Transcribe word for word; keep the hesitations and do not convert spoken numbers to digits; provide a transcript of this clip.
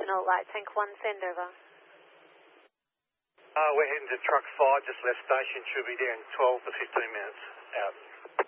Terminal, Light Tank one, send over. Uh, we're heading to truck five, just left station, should be there in twelve to fifteen minutes. Out.